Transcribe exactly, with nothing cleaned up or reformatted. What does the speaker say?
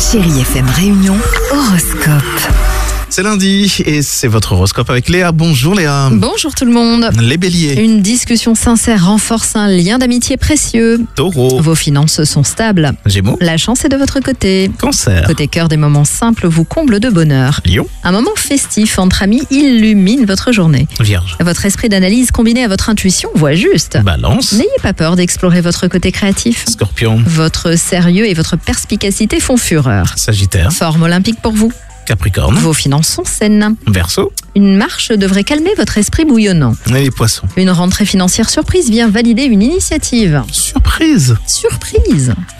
Chérie F M Réunion, horoscope. C'est lundi et c'est votre horoscope avec Léa. Bonjour Léa. Bonjour tout le monde. Les béliers. Une discussion sincère renforce un lien d'amitié précieux. Taureau. Vos finances sont stables. Gémeaux. La chance est de votre côté. Cancer. Côté cœur, des moments simples vous comblent de bonheur. Lion. Un moment festif entre amis illumine votre journée. Vierge. Votre esprit d'analyse combiné à votre intuition voit juste. Balance. N'ayez pas peur d'explorer votre côté créatif. Scorpion. Votre sérieux et votre perspicacité font fureur. Sagittaire. Forme olympique pour vous. Capricorne. Vos finances sont saines. Verseau. Une marche devrait calmer votre esprit bouillonnant. Et les poissons. Une rentrée financière surprise vient valider une initiative. Surprise. Surprise!